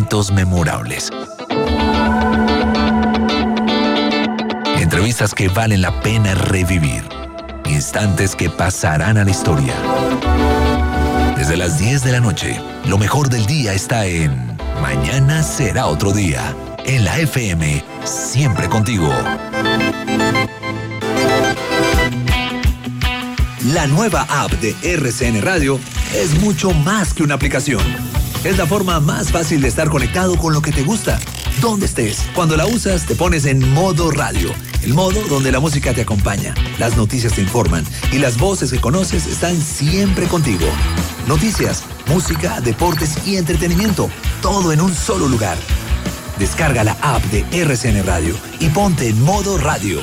momentos memorables. Entrevistas que valen la pena revivir. Instantes que pasarán a la historia. Desde las 10 de la noche, lo mejor del día está en Mañana será otro día. En la FM, siempre contigo. La nueva app de RCN Radio es mucho más que una aplicación. Es la forma más fácil de estar conectado con lo que te gusta. Donde estés, cuando la usas, te pones en modo radio. El modo donde la música te acompaña, las noticias te informan y las voces que conoces están siempre contigo. Noticias, música, deportes y entretenimiento, todo en un solo lugar. Descarga la app de RCN Radio y ponte en modo radio.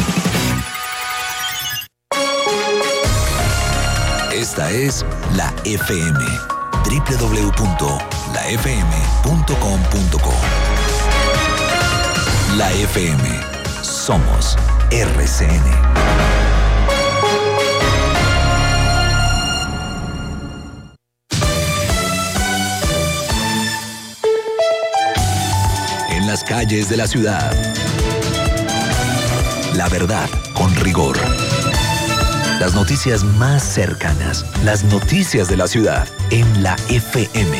Esta es la FM, www.lafm.com.co. La FM, somos RCN. En las calles de la ciudad. La verdad con rigor. Las noticias más cercanas, las noticias de la ciudad en la FM.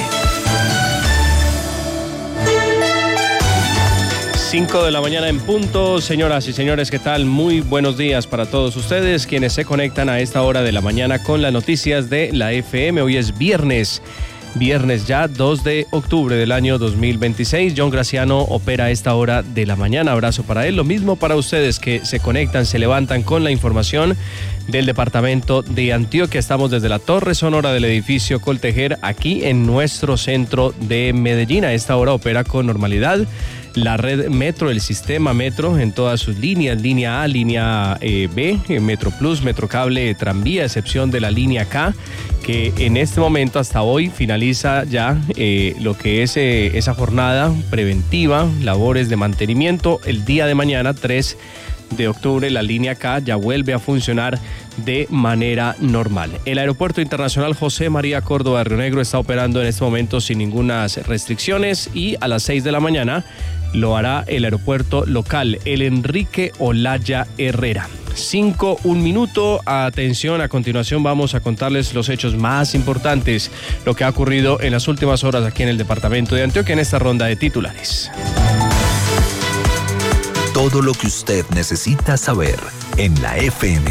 5 de la mañana en punto. Señoras y señores, ¿qué tal? Muy buenos días para todos ustedes quienes se conectan a esta hora de la mañana con las noticias de la FM. Hoy es viernes ya 2 de octubre del año 2026. John Graciano opera a esta hora de la mañana. Abrazo para él. Lo mismo para ustedes que se conectan, se levantan con la información del departamento de Antioquia. Estamos desde la Torre Sonora del edificio Coltejer, aquí en nuestro centro de Medellín. A esta hora opera con normalidad la red Metro, el sistema Metro en todas sus líneas, línea A, línea B, Metro Plus, Metro Cable, Tranvía, a excepción de la línea K, que en este momento hasta hoy finaliza ya lo que es esa jornada preventiva, labores de mantenimiento. El día de mañana, 3 de octubre, la línea K ya vuelve a funcionar de manera normal. El Aeropuerto Internacional José María Córdoba de Río Negro está operando en este momento sin ninguna restricciones y a las 6 de la mañana lo hará el aeropuerto local, el Enrique Olaya Herrera. 5, 1 minuto. Atención, a continuación vamos a contarles los hechos más importantes, lo que ha ocurrido en las últimas horas aquí en el departamento de Antioquia en esta ronda de titulares. Todo lo que usted necesita saber en la FM.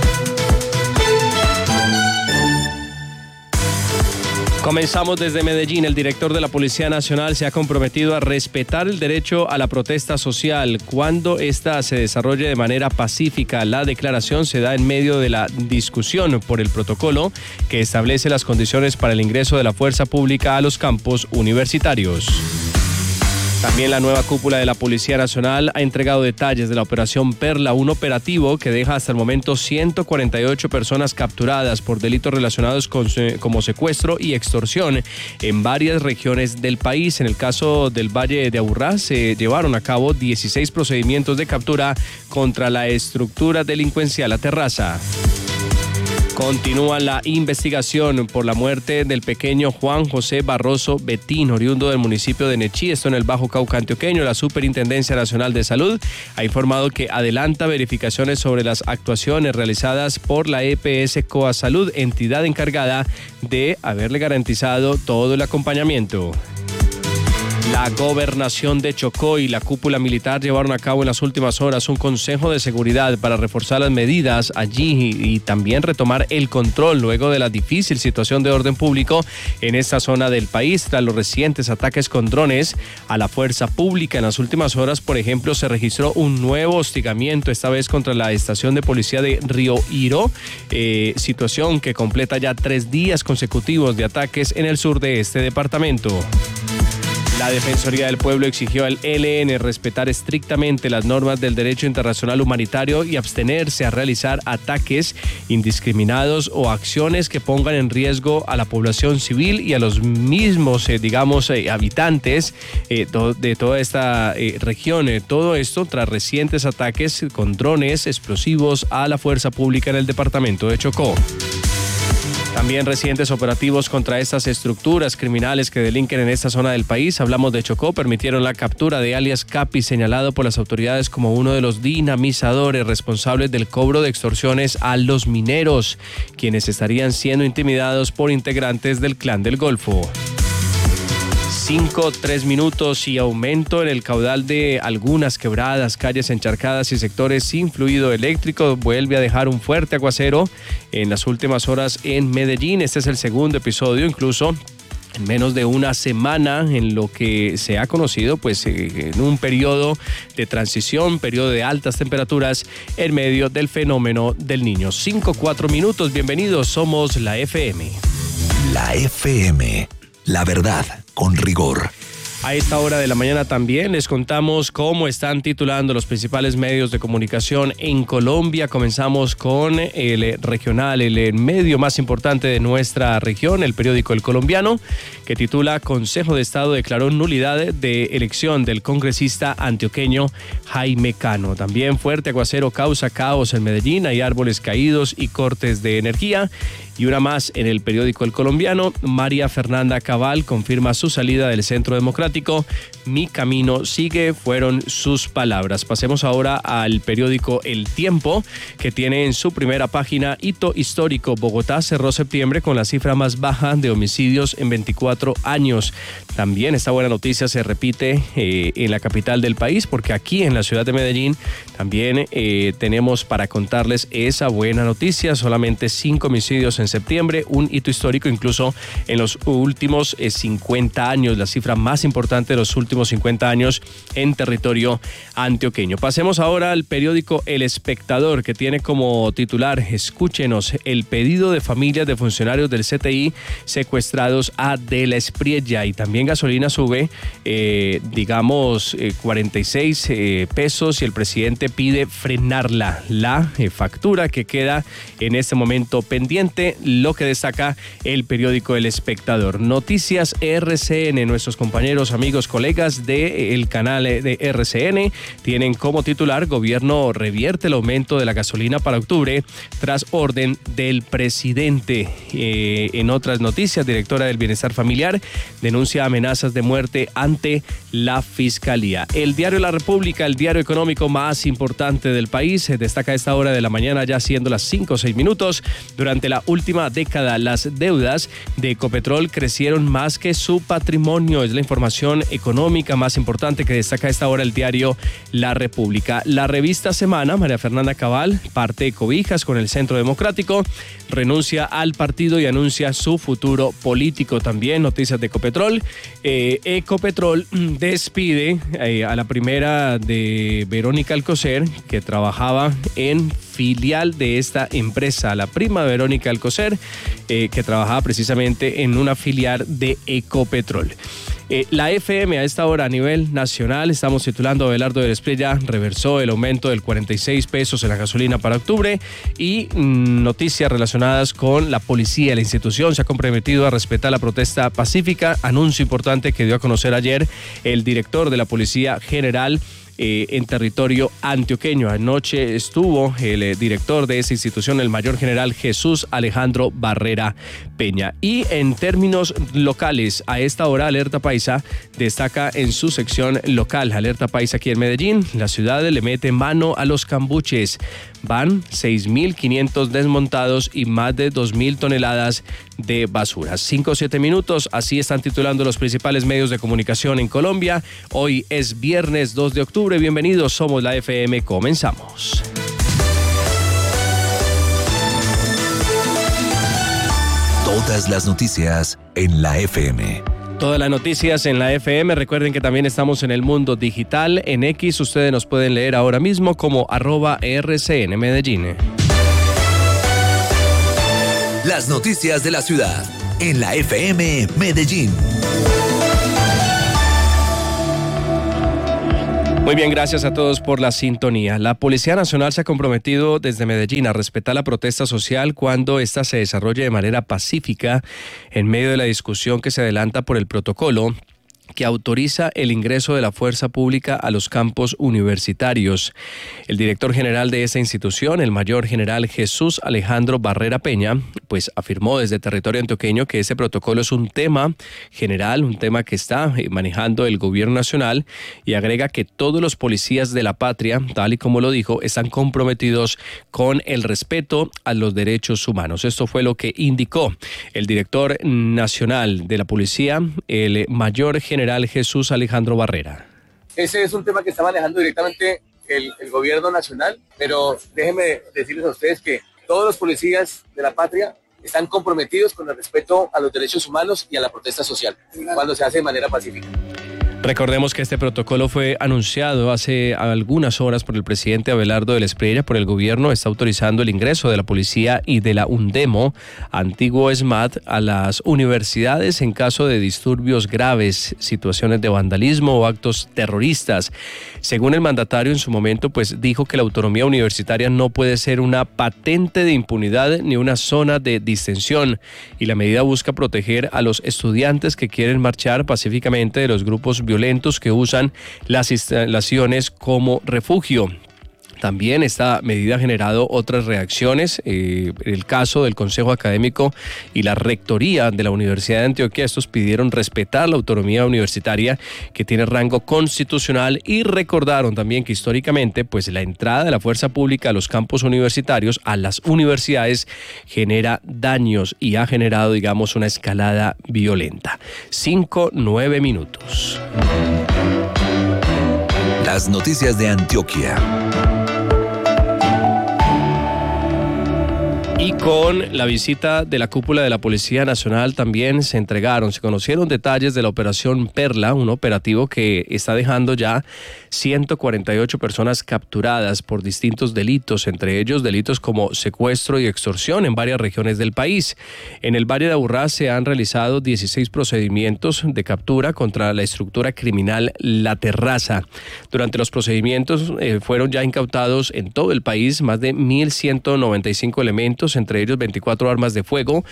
Comenzamos desde Medellín. El director de la Policía Nacional se ha comprometido a respetar el derecho a la protesta social cuando ésta se desarrolle de manera pacífica. La declaración se da en medio de la discusión por el protocolo que establece las condiciones para el ingreso de la fuerza pública a los campus universitarios. También la nueva cúpula de la Policía Nacional ha entregado detalles de la operación Perla, un operativo que deja hasta el momento 148 personas capturadas por delitos relacionados como secuestro y extorsión en varias regiones del país. En el caso del Valle de Aburrá se llevaron a cabo 16 procedimientos de captura contra la estructura delincuencial La Terraza. Continúa la investigación por la muerte del pequeño Juan José Barroso Betín, oriundo del municipio de Nechí, esto en el Bajo Cauca antioqueño. La Superintendencia Nacional de Salud ha informado que adelanta verificaciones sobre las actuaciones realizadas por la EPS Coasalud, entidad encargada de haberle garantizado todo el acompañamiento. La gobernación de Chocó y la cúpula militar llevaron a cabo en las últimas horas un consejo de seguridad para reforzar las medidas allí y también retomar el control luego de la difícil situación de orden público en esta zona del país tras los recientes ataques con drones a la fuerza pública. En las últimas horas, por ejemplo, se registró un nuevo hostigamiento, esta vez contra la estación de policía de Río Iro, situación que completa ya 3 días consecutivos de ataques en el sur de este departamento. La Defensoría del Pueblo exigió al ELN respetar estrictamente las normas del derecho internacional humanitario y abstenerse a realizar ataques indiscriminados o acciones que pongan en riesgo a la población civil y a los mismos, habitantes de toda esta región. Todo esto tras recientes ataques con drones explosivos a la fuerza pública en el departamento de Chocó. También recientes operativos contra estas estructuras criminales que delinquen en esta zona del país. Hablamos de Chocó, permitieron la captura de alias Capi, señalado por las autoridades como uno de los dinamizadores responsables del cobro de extorsiones a los mineros, quienes estarían siendo intimidados por integrantes del Clan del Golfo. 3 minutos y aumento en el caudal de algunas quebradas, calles encharcadas y sectores sin fluido eléctrico. Vuelve a dejar un fuerte aguacero en las últimas horas en Medellín. Este es el segundo episodio, incluso en menos de una semana, en lo que se ha conocido pues en un periodo de transición, periodo de altas temperaturas en medio del fenómeno del Niño. 5-4 minutos, bienvenidos, somos la FM. La FM, la verdad con rigor. A esta hora de la mañana también les contamos cómo están titulando los principales medios de comunicación en Colombia. Comenzamos con el regional, el medio más importante de nuestra región, el periódico El Colombiano, que titula Consejo de Estado declaró nulidad de elección del congresista antioqueño Jaime Cano. También fuerte aguacero causa caos en Medellín, hay árboles caídos y cortes de energía. Y una más en el periódico El Colombiano, María Fernanda Cabal confirma su salida del Centro Democrático. Mi camino sigue, fueron sus palabras. Pasemos ahora al periódico El Tiempo, que tiene en su primera página hito histórico. Bogotá cerró septiembre con la cifra más baja de homicidios en 24 años. También esta buena noticia se repite en la capital del país, porque aquí en la ciudad de Medellín también tenemos para contarles esa buena noticia. Solamente 5 homicidios en septiembre, un hito histórico incluso en los últimos 50 años, la cifra más importante de los últimos 50 años en territorio antioqueño. Pasemos ahora al periódico El Espectador, que tiene como titular, escúchenos, el pedido de familias de funcionarios del CTI secuestrados a De la Espriella. Y también gasolina sube, 46 pesos y el presidente pide frenarla. La factura que queda en este momento pendiente, lo que destaca el periódico El Espectador. Noticias RCN, nuestros compañeros, amigos, colegas del canal de RCN tienen como titular, gobierno revierte el aumento de la gasolina para octubre tras orden del presidente. En otras noticias, directora del Bienestar Familiar denuncia amenazas de muerte ante la Fiscalía. El diario La República, el diario económico más importante del país, destaca a esta hora de la mañana, ya siendo las 5 o 6 minutos, durante la última década las deudas de Ecopetrol crecieron más que su patrimonio. Es la información económica más importante que destaca a esta hora el diario La República. La revista Semana, María Fernanda Cabal parte cobijas con el Centro Democrático, renuncia al partido y anuncia su futuro político. También noticias de Ecopetrol. Ecopetrol despide a la primera de Verónica Alcocer, que trabajaba en filial de esta empresa, la prima de Verónica Alcocer, que trabajaba precisamente en una filial de Ecopetrol. La FM a esta hora a nivel nacional, estamos titulando, Abelardo de la Espriella reversó el aumento del 46 pesos en la gasolina para octubre, y noticias relacionadas con la policía. La institución se ha comprometido a respetar la protesta pacífica, anuncio importante que dio a conocer ayer el director de la Policía General en territorio antioqueño. Anoche estuvo el director de esa institución, el mayor general Jesús Alejandro Barrera Peña. Y en términos locales, a esta hora Alerta Paisa destaca en su sección local. Alerta Paisa aquí en Medellín, la ciudad le mete mano a los cambuches. Van 6.500 desmontados y más de 2.000 toneladas de basura. 5 o 7 minutos, así están titulando los principales medios de comunicación en Colombia. Hoy es viernes 2 de octubre. Bienvenidos, somos la FM, comenzamos. Todas las noticias en la FM. Todas las noticias en la FM. Recuerden que también estamos en el mundo digital. En X ustedes nos pueden leer ahora mismo como @RCN Medellín. Las noticias de la ciudad en la FM Medellín. Muy bien, gracias a todos por la sintonía. La Policía Nacional se ha comprometido desde Medellín a respetar la protesta social cuando ésta se desarrolle de manera pacífica en medio de la discusión que se adelanta por el protocolo que autoriza el ingreso de la fuerza pública a los campos universitarios. El director general de esta institución, el mayor general Jesús Alejandro Barrera Peña, pues afirmó desde territorio antioqueño que ese protocolo es un tema general, un tema que está manejando el gobierno nacional, y agrega que todos los policías de la patria, tal y como lo dijo, están comprometidos con el respeto a los derechos humanos. Esto fue lo que indicó el director nacional de la policía, el mayor general Jesús Alejandro Barrera. Ese es un tema que está manejando directamente el gobierno nacional, pero déjenme decirles a ustedes que todos los policías de la patria están comprometidos con el respeto a los derechos humanos y a la protesta social, cuando se hace de manera pacífica. Recordemos que este protocolo fue anunciado hace algunas horas por el presidente Abelardo del Espriella. Por el gobierno está autorizando el ingreso de la policía y de la UNDEMO, antiguo ESMAD, a las universidades en caso de disturbios graves, situaciones de vandalismo o actos terroristas. Según el mandatario en su momento, pues dijo que la autonomía universitaria no puede ser una patente de impunidad ni una zona de distensión, y la medida busca proteger a los estudiantes que quieren marchar pacíficamente de los grupos violentos que usan las instalaciones como refugio. También esta medida ha generado otras reacciones. El caso del Consejo Académico y la Rectoría de la Universidad de Antioquia, estos pidieron respetar la autonomía universitaria que tiene rango constitucional, y recordaron también que históricamente pues la entrada de la fuerza pública a los campos universitarios, a las universidades, genera daños y ha generado, digamos, una escalada violenta. 5-9 minutos. Las noticias de Antioquia. Y con la visita de la cúpula de la Policía Nacional también se conocieron detalles de la Operación Perla, un operativo que está dejando ya 148 personas capturadas por distintos delitos, entre ellos delitos como secuestro y extorsión en varias regiones del país. En el Valle de Aburrá se han realizado 16 procedimientos de captura contra la estructura criminal La Terraza. Durante los procedimientos fueron ya incautados en todo el país más de 1.195 elementos, entre ellos 24 armas de fuego,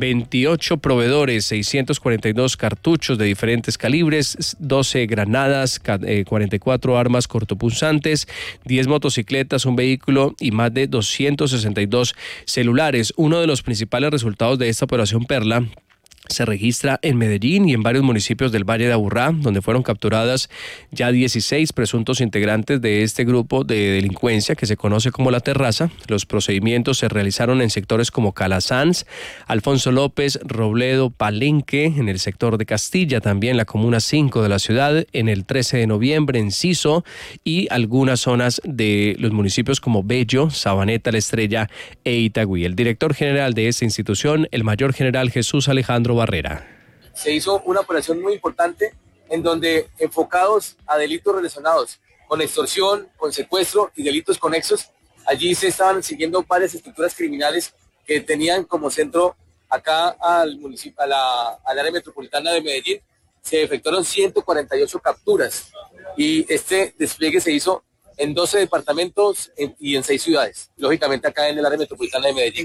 28 proveedores, 642 cartuchos de diferentes calibres, 12 granadas, 44 armas cortopunzantes, 10 motocicletas, un vehículo y más de 262 celulares. Uno de los principales resultados de esta operación Perla se registra en Medellín y en varios municipios del Valle de Aburrá, donde fueron capturadas ya 16 presuntos integrantes de este grupo de delincuencia que se conoce como La Terraza. Los procedimientos se realizaron en sectores como Calasanz, Alfonso López, Robledo, Palenque, en el sector de Castilla, también la Comuna 5 de la ciudad, en el 13 de noviembre, Enciso, y algunas zonas de los municipios como Bello, Sabaneta, La Estrella e Itagüí. El director general de esta institución, el mayor general Jesús Alejandro Barrera. Se hizo una operación muy importante en donde, enfocados a delitos relacionados con extorsión, con secuestro y delitos conexos, allí se estaban siguiendo varias estructuras criminales que tenían como centro acá al municipio, al área metropolitana de Medellín. Se efectuaron 148 capturas y este despliegue se hizo en 12 departamentos y en 6 ciudades, lógicamente acá en el área metropolitana de Medellín.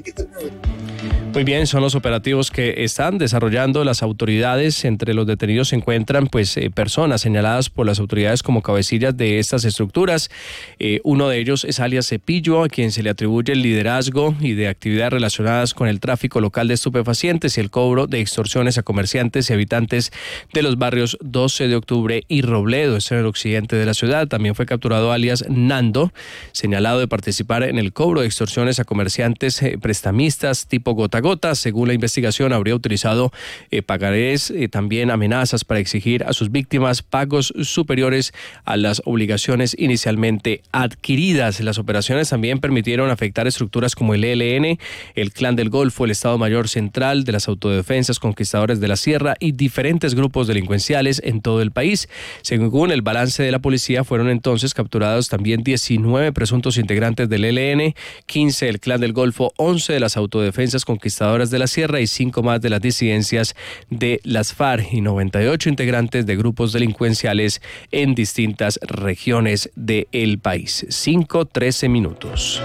Muy bien, son los operativos que están desarrollando las autoridades. Entre los detenidos se encuentran personas señaladas por las autoridades como cabecillas de estas estructuras. Uno de ellos es alias Cepillo, a quien se le atribuye el liderazgo y de actividades relacionadas con el tráfico local de estupefacientes y el cobro de extorsiones a comerciantes y habitantes de los barrios 12 de octubre y Robledo, esto en el occidente de la ciudad. También fue capturado alias Nando, señalado de participar en el cobro de extorsiones a comerciantes prestamistas tipo gota a gota. Según la investigación, habría utilizado pagarés, también amenazas para exigir a sus víctimas pagos superiores a las obligaciones inicialmente adquiridas. Las operaciones también permitieron afectar estructuras como el ELN, el Clan del Golfo, el Estado Mayor Central de las Autodefensas Conquistadores de la Sierra y diferentes grupos delincuenciales en todo el país. Según el balance de la policía, fueron entonces capturados también 19 presuntos integrantes del ELN, 15 del Clan del Golfo, 11 de las Autodefensas Conquistadoras de la Sierra y 5 más de las disidencias de las FARC y 98 integrantes de grupos delincuenciales en distintas regiones del país. 5:13 minutos.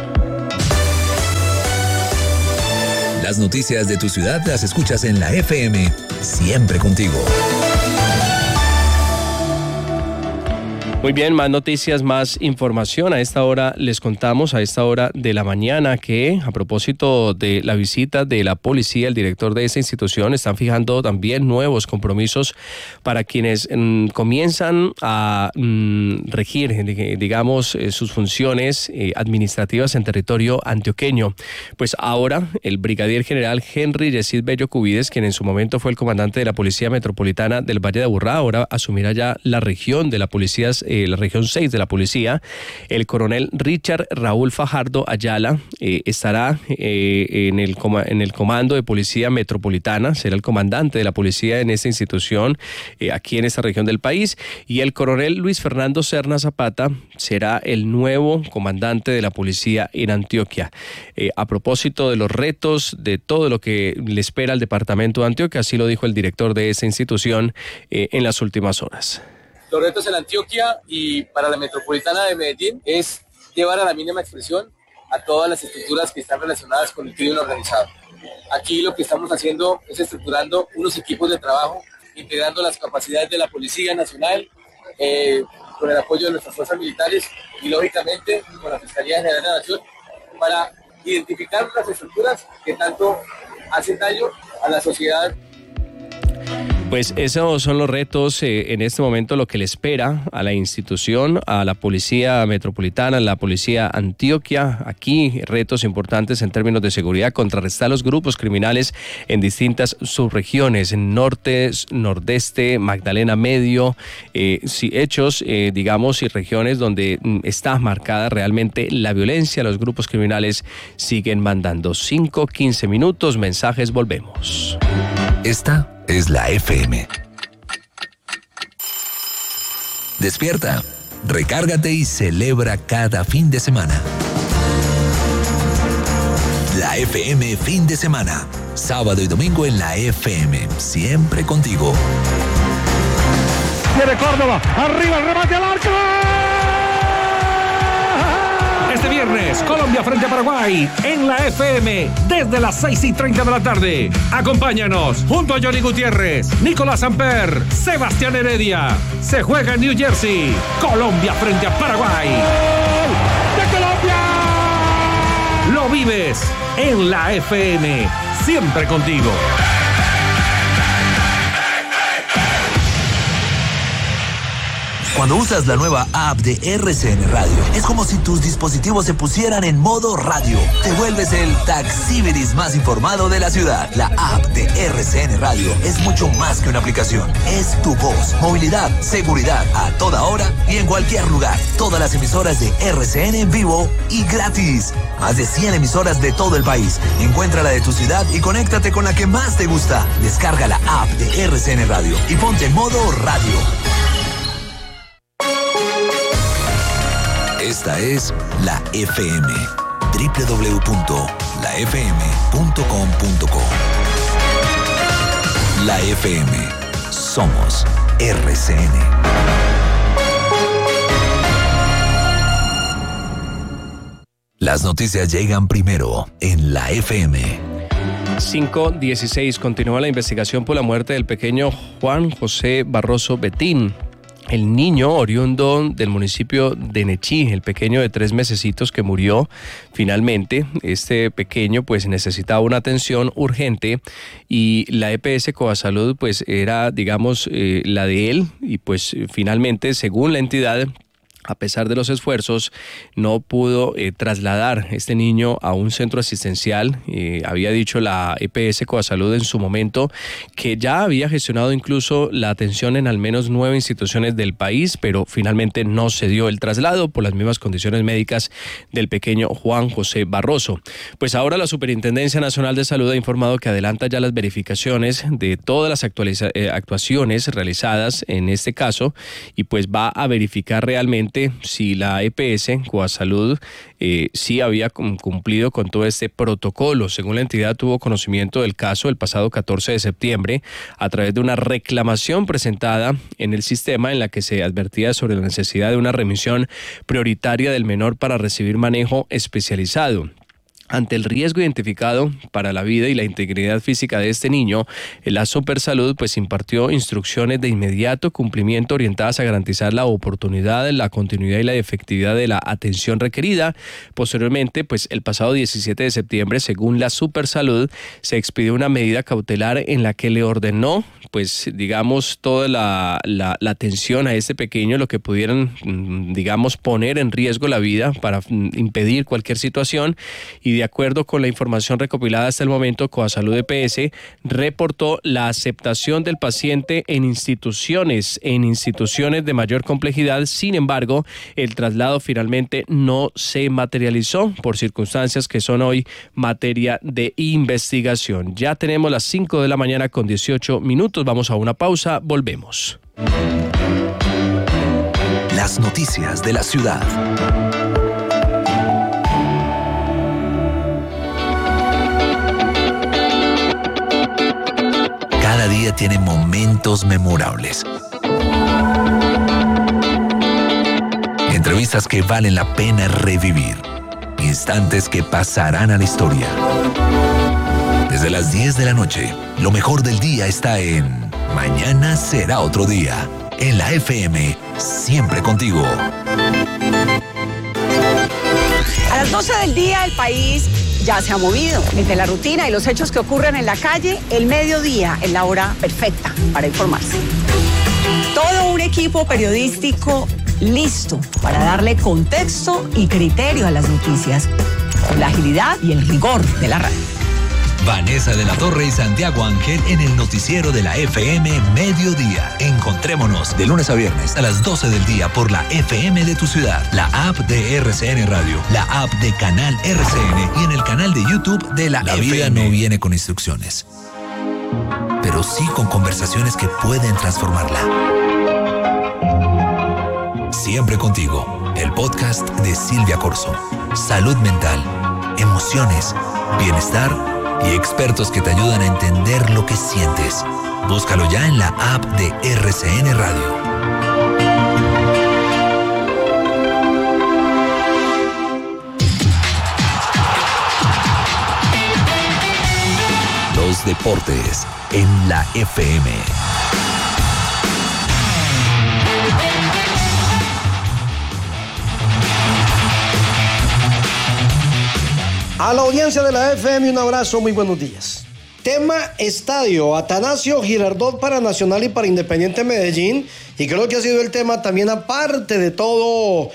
Las noticias de tu ciudad las escuchas en la FM, siempre contigo. Muy bien, más noticias, más información. A esta hora les contamos, a esta hora de la mañana, que a propósito de la visita de la policía, el director de esa institución, están fijando también nuevos compromisos para quienes comienzan a regir, digamos, sus funciones administrativas en territorio antioqueño. Pues ahora el brigadier general Henry Yesid Bello Cubides, quien en su momento fue el comandante de la Policía Metropolitana del Valle de Aburrá, ahora asumirá ya la región de la policía, la región 6 de la policía. El coronel Richard Raúl Fajardo Ayala estará en el comando de Policía Metropolitana, será el comandante de la policía en esta institución, aquí en esta región del país, y el coronel Luis Fernando Serna Zapata será el nuevo comandante de la policía en Antioquia. A propósito de los retos, de todo lo que le espera al departamento de Antioquia, así lo dijo el director de esta institución en las últimas horas. Los retos en Antioquia y para la metropolitana de Medellín es llevar a la mínima expresión a todas las estructuras que están relacionadas con el crimen organizado. Aquí lo que estamos haciendo es estructurando unos equipos de trabajo, integrando las capacidades de la Policía Nacional, con el apoyo de nuestras fuerzas militares y lógicamente con la Fiscalía General de la Nación, para identificar las estructuras que tanto hacen daño a la sociedad. Pues esos son los retos en este momento, lo que le espera a la institución, a la Policía Metropolitana, a la Policía Antioquia. Aquí retos importantes en términos de seguridad, contrarrestar los grupos criminales en distintas subregiones, en norte, nordeste, Magdalena Medio, hechos, digamos, y regiones donde está marcada realmente la violencia. Los grupos criminales siguen mandando. 5:15 minutos, mensajes, volvemos. Esta es la FM. Despierta, recárgate y celebra cada fin de semana. La FM fin de semana, sábado y domingo en la FM, siempre contigo. Tiene Córdoba, arriba el remate al arco. Este viernes, Colombia frente a Paraguay, en la FM, desde las 6:30 de la tarde. Acompáñanos, junto a Johnny Gutiérrez, Nicolás Samper, Sebastián Heredia. Se juega en New Jersey, Colombia frente a Paraguay. ¡De Colombia! Lo vives en la FM, siempre contigo. Cuando usas la nueva app de RCN Radio, es como si tus dispositivos se pusieran en modo radio. Te vuelves el taxibiris más informado de la ciudad. La app de RCN Radio es mucho más que una aplicación. Es tu voz, movilidad, seguridad, a toda hora y en cualquier lugar. Todas las emisoras de RCN en vivo y gratis. Más de 100 emisoras de todo el país. Encuentra la de tu ciudad y conéctate con la que más te gusta. Descarga la app de RCN Radio y ponte en modo radio. Esta es la FM, www.lafm.com.co. La FM, somos RCN. Las noticias llegan primero en la FM. 5:16, continúa la investigación por la muerte del pequeño Juan José Barroso Betín. El niño oriundo del municipio de Nechí, el pequeño de 3 mesecitos que murió finalmente. Este pequeño pues necesitaba una atención urgente y la EPS Coasalud pues era, digamos, la de él, y pues finalmente, según la entidad, a pesar de los esfuerzos, no pudo trasladar este niño a un centro asistencial. Había dicho la EPS Coasalud en su momento que ya había gestionado incluso la atención en al menos 9 instituciones del país, pero finalmente no se dio el traslado por las mismas condiciones médicas del pequeño Juan José Barroso. Pues ahora la Superintendencia Nacional de Salud ha informado que adelanta ya las verificaciones de todas las actuaciones realizadas en este caso, y pues va a verificar realmente si la EPS Coasalud sí había cumplido con todo este protocolo. Según la entidad, tuvo conocimiento del caso el pasado 14 de septiembre a través de una reclamación presentada en el sistema en la que se advertía sobre la necesidad de una remisión prioritaria del menor para recibir manejo especializado. Ante el riesgo identificado para la vida y la integridad física de este niño, la Supersalud pues impartió instrucciones de inmediato cumplimiento orientadas a garantizar la oportunidad, la continuidad y la efectividad de la atención requerida. Posteriormente, pues el pasado 17 de septiembre, según la Supersalud, se expidió una medida cautelar en la que le ordenó, pues digamos, toda la atención a este pequeño, lo que pudieran, digamos, poner en riesgo la vida para impedir cualquier situación. Y de acuerdo con la información recopilada hasta el momento, Coasalud EPS reportó la aceptación del paciente en instituciones de mayor complejidad. Sin embargo, el traslado finalmente no se materializó por circunstancias que son hoy materia de investigación. Ya tenemos las 5 de la mañana con 18 minutos. Vamos a una pausa, volvemos. Las noticias de la ciudad. Cada día tiene momentos memorables. Entrevistas que valen la pena revivir. Instantes que pasarán a la historia. Desde las 10 de la noche, lo mejor del día está en Mañana será otro día. En la FM, siempre contigo. A las 12 del día el país ya se ha movido. Entre la rutina y los hechos que ocurren en la calle, el mediodía es la hora perfecta para informarse. Todo un equipo periodístico listo para darle contexto y criterio a las noticias, con la agilidad y el rigor de la radio. Vanessa de la Torre y Santiago Ángel en el noticiero de la FM Mediodía. Encontrémonos de lunes a viernes a las 12 del día por la FM de tu ciudad, la app de RCN Radio, la app de Canal RCN y en el canal de YouTube de la FM. La vida no viene con instrucciones, pero sí con conversaciones que pueden transformarla. Siempre contigo, el podcast de Silvia Corso. Salud mental, emociones, bienestar y expertos que te ayudan a entender lo que sientes. Búscalo ya en la app de RCN Radio. Los deportes en la FM. A la audiencia de la FM, un abrazo, muy buenos días. Tema estadio, Atanasio Girardot para Nacional y para Independiente Medellín, y creo que ha sido el tema también aparte de todo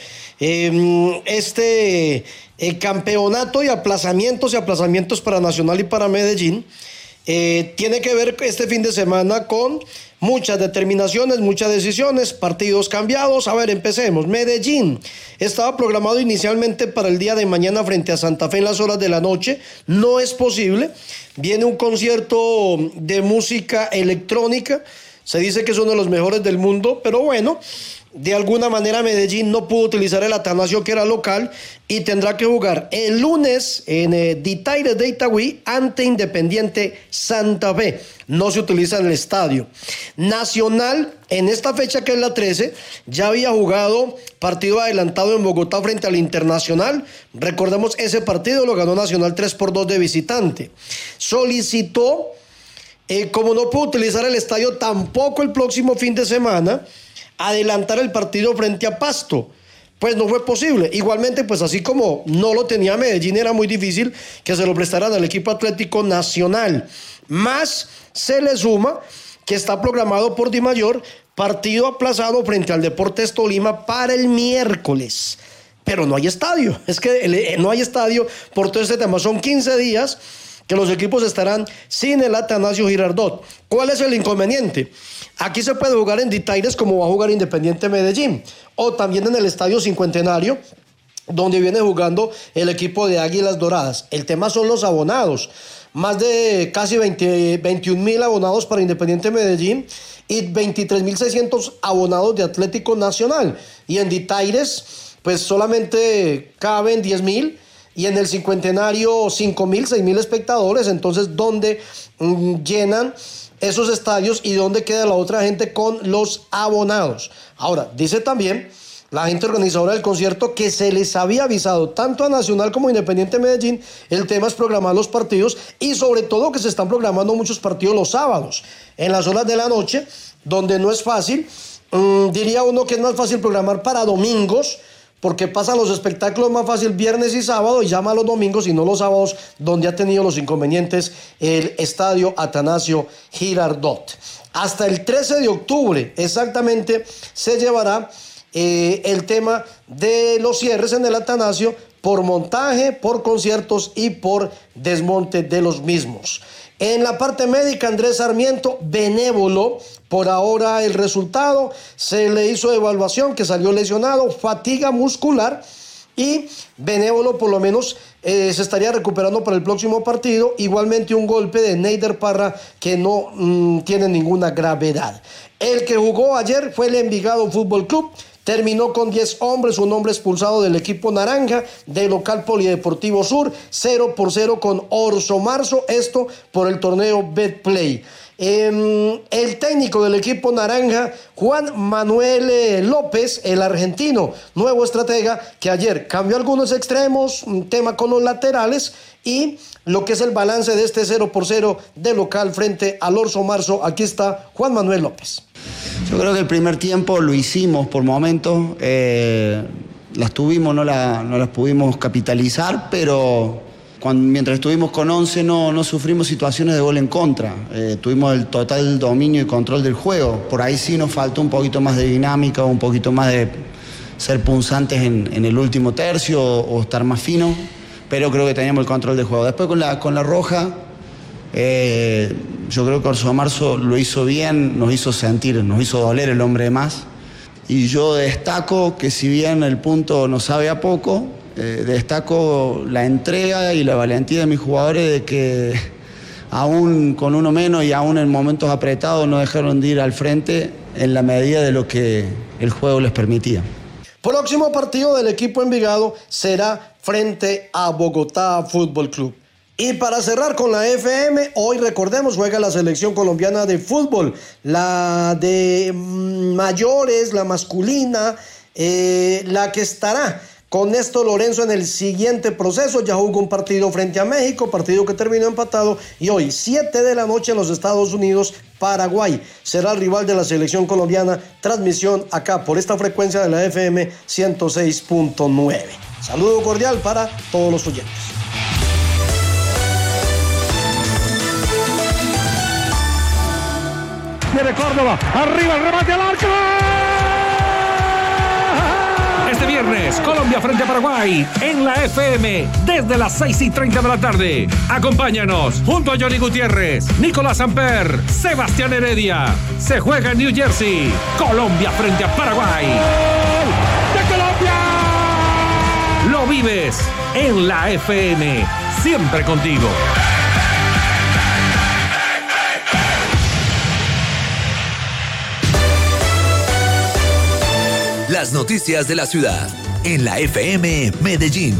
campeonato y aplazamientos para Nacional y para Medellín. Tiene que ver este fin de semana con muchas determinaciones, muchas decisiones, partidos cambiados. A ver, empecemos. Medellín estaba programado inicialmente para el día de mañana frente a Santa Fe en las horas de la noche. No es posible. Viene un concierto de música electrónica. Se dice que es uno de los mejores del mundo, pero bueno, de alguna manera Medellín no pudo utilizar el Atanasio, que era local, y tendrá que jugar el lunes en Ditaires de Itagüí ante Independiente Santa Fe. No se utiliza en el estadio. Nacional, en esta fecha que es la 13, ya había jugado partido adelantado en Bogotá frente al Internacional. Recordemos, ese partido lo ganó Nacional 3-2 de visitante. Solicitó, como no pudo utilizar el estadio tampoco el próximo fin de semana, adelantar el partido frente a Pasto. Pues no fue posible. Igualmente, pues así como no lo tenía Medellín, era muy difícil que se lo prestaran al equipo Atlético Nacional. Más se le suma que está programado por Dimayor partido aplazado frente al Deportes Tolima para el miércoles. Pero no hay estadio. Es que no hay estadio por todo este tema. Son 15 días que los equipos estarán sin el Atanasio Girardot. ¿Cuál es el inconveniente? Aquí se puede jugar en Ditaires como va a jugar Independiente Medellín, o también en el Estadio Cincuentenario, donde viene jugando el equipo de Águilas Doradas. El tema son los abonados. Más de casi 21,000 abonados para Independiente Medellín y 23,600 abonados de Atlético Nacional. Y en Ditaires, pues solamente caben 10,000. Y en el Cincuentenario 5,000, 6,000 espectadores. Entonces, ¿dónde llenan esos estadios y dónde queda la otra gente con los abonados? Ahora, dice también la gente organizadora del concierto, que se les había avisado tanto a Nacional como a Independiente Medellín. El tema es programar los partidos y sobre todo que se están programando muchos partidos los sábados, en las horas de la noche, donde no es fácil. Diría uno que es más fácil programar para domingos, porque pasan los espectáculos más fácil viernes y sábado y llama los domingos y no los sábados, donde ha tenido los inconvenientes el estadio Atanasio Girardot. Hasta el 13 de octubre exactamente se llevará el tema de los cierres en el Atanasio por montaje, por conciertos y por desmonte de los mismos. En la parte médica, Andrés Sarmiento, benévolo, por ahora el resultado, se le hizo evaluación que salió lesionado, fatiga muscular y benévolo por lo menos se estaría recuperando para el próximo partido. Igualmente un golpe de Neider Parra que no tiene ninguna gravedad. El que jugó ayer fue el Envigado Fútbol Club. Terminó con 10 hombres, un hombre expulsado del equipo naranja del local Polideportivo Sur, 0-0 con Orso Marzo, esto por el torneo Betplay. El técnico del equipo naranja, Juan Manuel López, el argentino, nuevo estratega, que ayer cambió algunos extremos, un tema con los laterales y lo que es el balance de este 0-0 de local frente al Orso Marzo. Aquí está Juan Manuel López. Yo creo que el primer tiempo lo hicimos por momentos, las tuvimos, no las pudimos capitalizar, pero mientras estuvimos con 11 no sufrimos situaciones de gol en contra, tuvimos el total dominio y control del juego. Por ahí sí nos faltó un poquito más de dinámica, un poquito más de ser punzantes en el último tercio o estar más finos, pero creo que teníamos el control del juego. Después con la roja, yo creo que Orso Marzo lo hizo bien, nos hizo sentir, nos hizo doler el hombre de más. Y yo destaco que si bien el punto nos sabe a poco, destaco la entrega y la valentía de mis jugadores de que aún con uno menos y aún en momentos apretados no dejaron de ir al frente en la medida de lo que el juego les permitía. Próximo partido del equipo Envigado será frente a Bogotá Fútbol Club. Y para cerrar con la FM, hoy recordemos, juega la selección colombiana de fútbol, la de mayores, la masculina, la que estará con Néstor Lorenzo en el siguiente proceso. Ya jugó un partido frente a México, partido que terminó empatado, y hoy 7 de la noche en los Estados Unidos, Paraguay será el rival de la selección colombiana. Transmisión acá por esta frecuencia de la FM 106.9. Saludo cordial para todos los oyentes. Viene Córdoba, arriba el remate al arco. Este viernes, Colombia frente a Paraguay en la FM desde las 6:30 de la tarde. Acompáñanos junto a Johnny Gutiérrez, Nicolás Samper, Sebastián Heredia. Se juega en New Jersey. Colombia frente a Paraguay. ¡De Colombia! Lo vives en la FM, siempre contigo. Las noticias de la ciudad en la FM Medellín.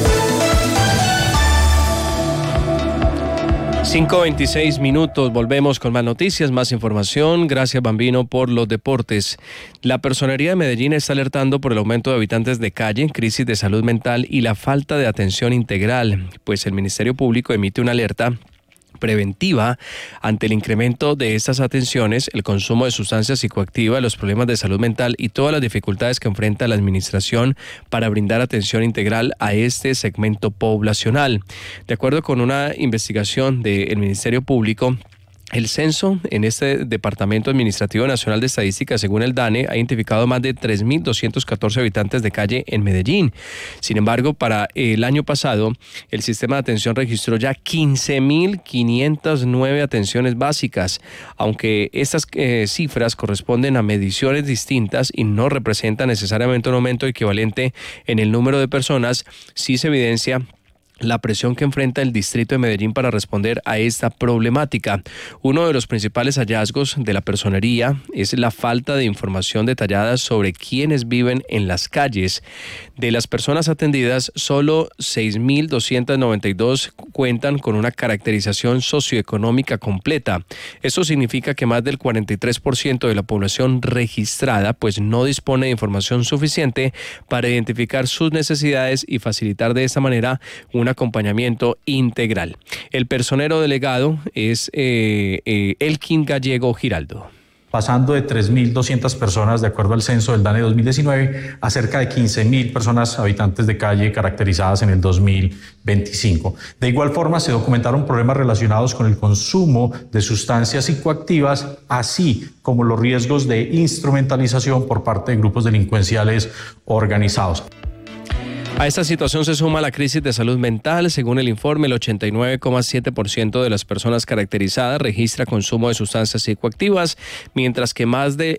5:26 minutos, volvemos con más noticias, más información. Gracias, Bambino, por los deportes. La Personería de Medellín está alertando por el aumento de habitantes de calle, crisis de salud mental y la falta de atención integral, pues el Ministerio Público emite una alerta preventiva ante el incremento de estas atenciones, el consumo de sustancias psicoactivas, los problemas de salud mental y todas las dificultades que enfrenta la administración para brindar atención integral a este segmento poblacional. De acuerdo con una investigación del Ministerio Público, el censo en este Departamento Administrativo Nacional de Estadística, según el DANE, ha identificado más de 3.214 habitantes de calle en Medellín. Sin embargo, para el año pasado, el sistema de atención registró ya 15.509 atenciones básicas, aunque estas cifras corresponden a mediciones distintas y no representan necesariamente un aumento equivalente en el número de personas. Sí se evidencia la presión que enfrenta el distrito de Medellín para responder a esta problemática. Uno de los principales hallazgos de la personería es la falta de información detallada sobre quiénes viven en las calles. De las personas atendidas, solo 6.292 cuentan con una caracterización socioeconómica completa. Eso significa que más del 43% de la población registrada pues no dispone de información suficiente para identificar sus necesidades y facilitar de esta manera un acompañamiento integral. El personero delegado es Elkin Gallego Giraldo. Pasando de 3.200 personas, de acuerdo al censo del DANE 2019, a cerca de 15.000 personas habitantes de calle caracterizadas en el 2025. De igual forma, se documentaron problemas relacionados con el consumo de sustancias psicoactivas, así como los riesgos de instrumentalización por parte de grupos delincuenciales organizados. A esta situación se suma la crisis de salud mental. Según el informe, el 89,7% de las personas caracterizadas registra consumo de sustancias psicoactivas, mientras que más del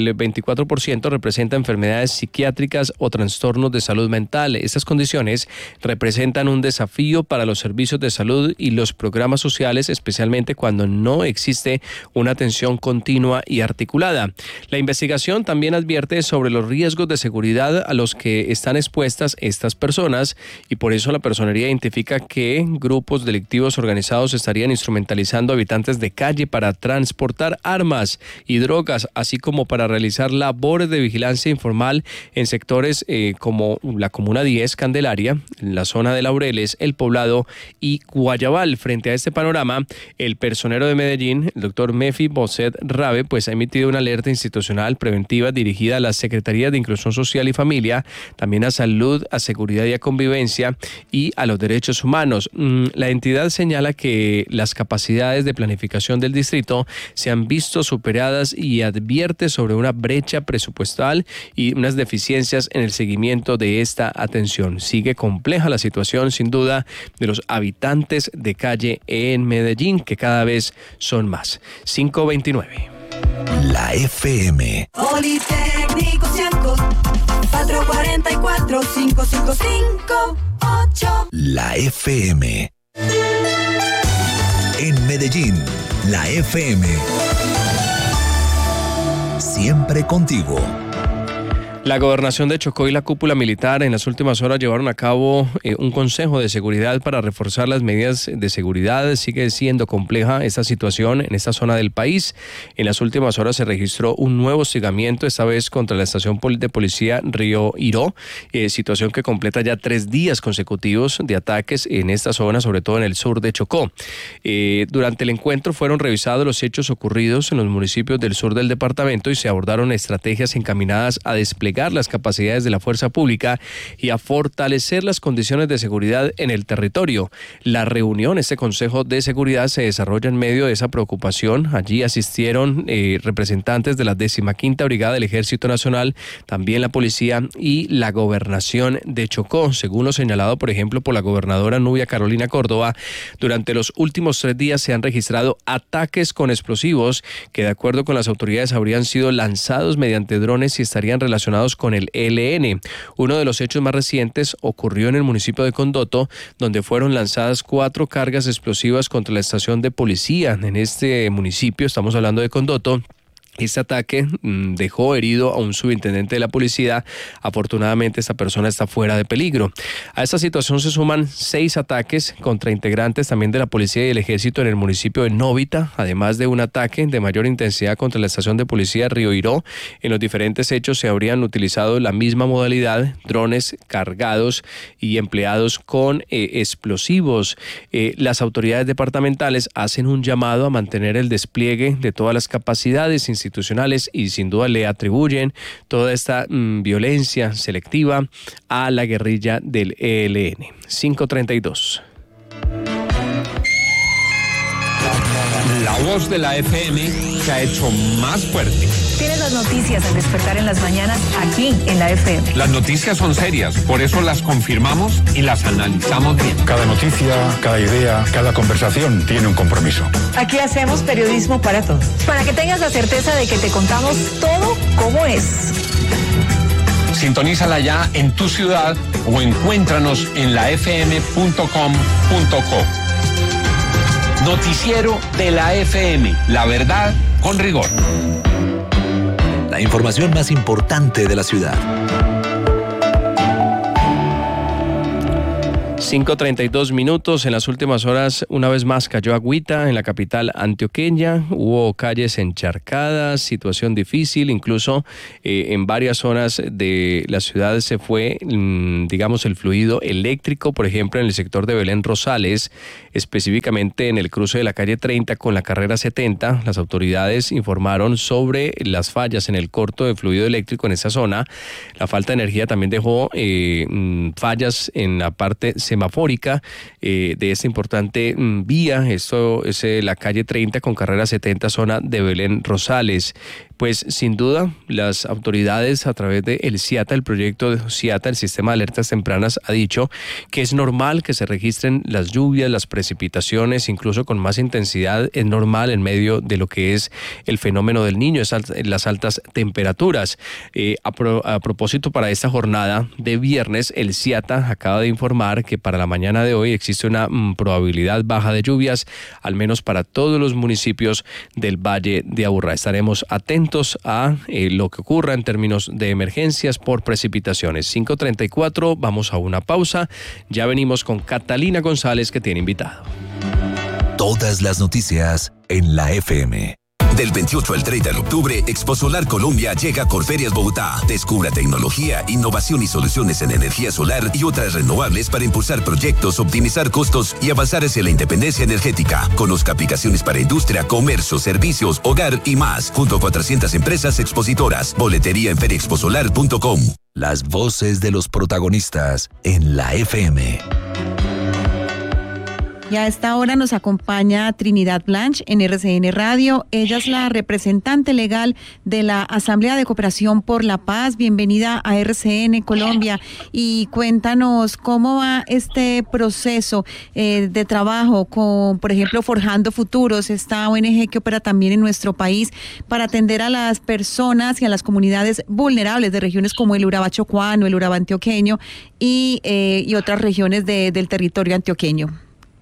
24% representa enfermedades psiquiátricas o trastornos de salud mental. Estas condiciones representan un desafío para los servicios de salud y los programas sociales, especialmente cuando no existe una atención continua y articulada. La investigación también advierte sobre los riesgos de seguridad a los que están expuestas estas personas, y por eso la personería identifica que grupos delictivos organizados estarían instrumentalizando a habitantes de calle para transportar armas y drogas, así como para realizar labores de vigilancia informal en sectores como la Comuna 10, Candelaria, la zona de Laureles, El Poblado y Guayabal. Frente a este panorama, el personero de Medellín, el doctor Mefi Bosset Rabe, pues ha emitido una alerta institucional preventiva dirigida a las Secretarías de Inclusión Social y Familia, también a Salud, a Seguridad y a Convivencia y a los Derechos Humanos. La entidad señala que las capacidades de planificación del distrito se han visto superadas y advierte sobre una brecha presupuestal y unas deficiencias en el seguimiento de esta atención. Sigue compleja la situación, sin duda, de los habitantes de calle en Medellín, que cada vez son más. 529. La FM. Politécnico Cianco, 444-5558. La FM. En Medellín, la FM. Siempre contigo. La gobernación de Chocó y la cúpula militar en las últimas horas llevaron a cabo un consejo de seguridad para reforzar las medidas de seguridad. Sigue siendo compleja esta situación en esta zona del país. En las últimas horas se registró un nuevo hostigamiento, esta vez contra la estación de policía Río Iró, situación que completa ya 3 días consecutivos de ataques en esta zona, sobre todo en el sur de Chocó. Durante el encuentro fueron revisados los hechos ocurridos en los municipios del sur del departamento y se abordaron estrategias encaminadas a desplegar las capacidades de la fuerza pública y a fortalecer las condiciones de seguridad en el territorio. La reunión, este Consejo de Seguridad, se desarrolla en medio de esa preocupación. Allí asistieron representantes de la 15ª Brigada del Ejército Nacional, también la policía y la gobernación de Chocó. Según lo señalado, por ejemplo, por la gobernadora Nubia Carolina Córdoba, durante los últimos 3 días se han registrado ataques con explosivos que, de acuerdo con las autoridades, habrían sido lanzados mediante drones y estarían relacionados con el ELN. Uno de los hechos más recientes ocurrió en el municipio de Condoto, donde fueron lanzadas 4 cargas explosivas contra la estación de policía. En este municipio, estamos hablando de Condoto, este ataque dejó herido a un subintendente de la policía. Afortunadamente, esta persona está fuera de peligro. A esta situación se suman 6 ataques contra integrantes también de la policía y el ejército en el municipio de Novita, además de un ataque de mayor intensidad contra la estación de policía Río Iró. En los diferentes hechos se habrían utilizado la misma modalidad, drones cargados y empleados con explosivos. Las autoridades departamentales hacen un llamado a mantener el despliegue de todas las capacidades institucionales y sin duda le atribuyen toda esta violencia selectiva a la guerrilla del ELN. 532. La voz de la FM se ha hecho más fuerte. Tienes las noticias al despertar en las mañanas aquí en la FM. Las noticias son serias, por eso las confirmamos y las analizamos bien. Cada noticia, cada idea, cada conversación tiene un compromiso. Aquí hacemos periodismo para todos. Para que tengas la certeza de que te contamos todo como es. Sintonízala ya en tu ciudad o encuéntranos en lafm.com.co. Noticiero de la FM, la verdad con rigor. La información más importante de la ciudad. 5:32 minutos. En las últimas horas, una vez más cayó agüita en la capital antioqueña. Hubo calles encharcadas, situación difícil. Incluso en varias zonas de la ciudad se fue, digamos, el fluido eléctrico. Por ejemplo, en el sector de Belén Rosales, específicamente en el cruce de la calle 30 con la carrera 70. Las autoridades informaron sobre las fallas en el corto de fluido eléctrico en esa zona. La falta de energía también dejó fallas en la parte semafórica de esta importante vía. Esto es la calle 30 con carrera 70, zona de Belén Rosales. Pues sin duda las autoridades a través de el CIATA, el proyecto de CIATA, el sistema de alertas tempranas, ha dicho que es normal que se registren las lluvias, las precipitaciones, incluso con más intensidad. Es normal en medio de lo que es el fenómeno del Niño, las altas temperaturas. A propósito, para esta jornada de viernes, el CIATA acaba de informar que para la mañana de hoy existe una probabilidad baja de lluvias, al menos para todos los municipios del Valle de Aburrá. Estaremos atentos a lo que ocurra en términos de emergencias por precipitaciones. 5:34, vamos a una pausa. Ya venimos con Catalina González, que tiene invitado. Todas las noticias en la FM. Del 28 al 30 de octubre, Expo Solar Colombia llega a Corferias Bogotá. Descubra tecnología, innovación y soluciones en energía solar y otras renovables para impulsar proyectos, optimizar costos y avanzar hacia la independencia energética. Conozca aplicaciones para industria, comercio, servicios, hogar y más, junto a 400 empresas expositoras. Boletería en feriaexposolar.com. Las voces de los protagonistas en la FM. Y a esta hora nos acompaña Trinidad Blanch en RCN Radio. Ella es la representante legal de la Asamblea de Cooperación por la Paz. Bienvenida a RCN Colombia y cuéntanos cómo va este proceso de trabajo con, por ejemplo, Forjando Futuros, esta ONG que opera también en nuestro país para atender a las personas y a las comunidades vulnerables de regiones como el Urabá chocuano, el Urabá antioqueño y otras regiones del territorio antioqueño.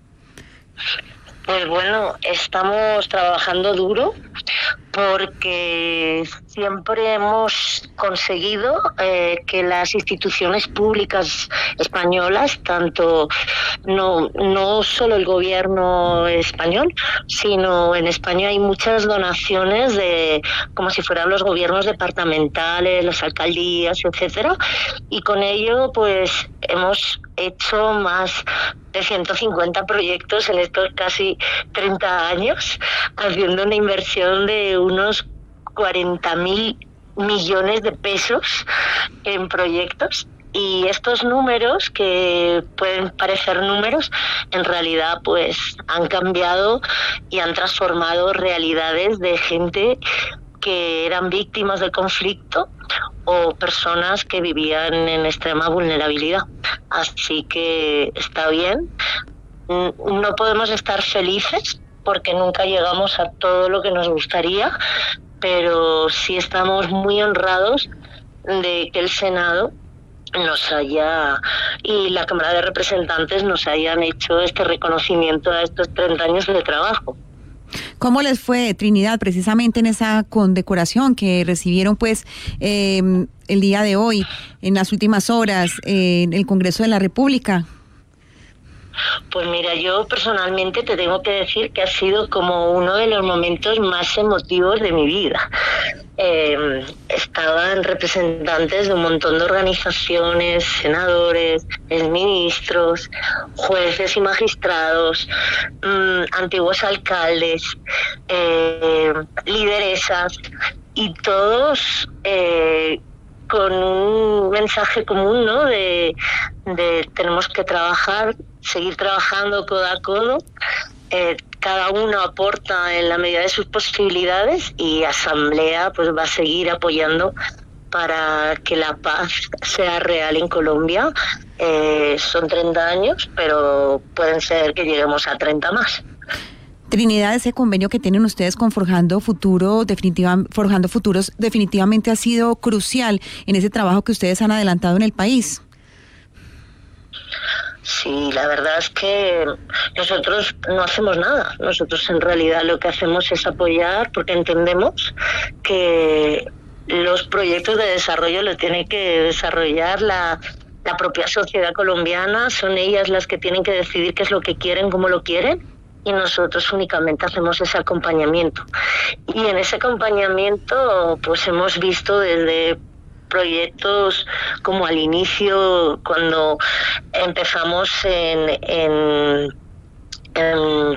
Pues bueno, estamos trabajando duro porque siempre hemos conseguido que las instituciones públicas españolas, tanto no solo el gobierno español, sino en España hay muchas donaciones como si fueran los gobiernos departamentales, las alcaldías, etcétera, y con ello pues hemos hecho más de 150 proyectos en estos casi 30 años, haciendo una inversión de unos 40.000 millones de pesos en proyectos. Y estos números, que pueden parecer números, en realidad pues han cambiado y han transformado realidades de gente que eran víctimas del conflicto o personas que vivían en extrema vulnerabilidad. Así que está bien. No podemos estar felices porque nunca llegamos a todo lo que nos gustaría, pero sí estamos muy honrados de que el Senado y la Cámara de Representantes nos hayan hecho este reconocimiento a estos 30 años de trabajo. ¿Cómo les fue, Trinidad, precisamente en esa condecoración que recibieron pues el día de hoy, en las últimas horas, en el Congreso de la República? Pues mira, yo personalmente te tengo que decir que ha sido como uno de los momentos más emotivos de mi vida. Estaban representantes de un montón de organizaciones, senadores, ministros, jueces y magistrados, antiguos alcaldes, lideresas, y todos con un mensaje común, ¿no? De tenemos que seguir trabajando codo a codo. Cada uno aporta en la medida de sus posibilidades y Asamblea pues va a seguir apoyando para que la paz sea real en Colombia. Son 30 años, pero pueden ser que lleguemos a 30 más. Trinidad, ese convenio que tienen ustedes con Forjando Futuros definitivamente ha sido crucial en ese trabajo que ustedes han adelantado en el país. Sí, la verdad es que nosotros no hacemos nada. Nosotros en realidad lo que hacemos es apoyar, porque entendemos que los proyectos de desarrollo lo tiene que desarrollar la propia sociedad colombiana. Son ellas las que tienen que decidir qué es lo que quieren, cómo lo quieren, y nosotros únicamente hacemos ese acompañamiento. Y en ese acompañamiento pues hemos visto desde proyectos como al inicio, cuando empezamos en